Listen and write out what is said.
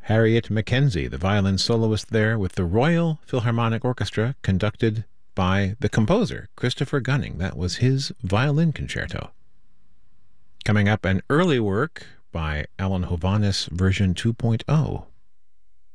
Harriet Mackenzie, the violin soloist there with the Royal Philharmonic Orchestra, conducted by the composer, Christopher Gunning. That was his violin concerto. Coming up, an early work by Alan Hovhaness, version 2.0.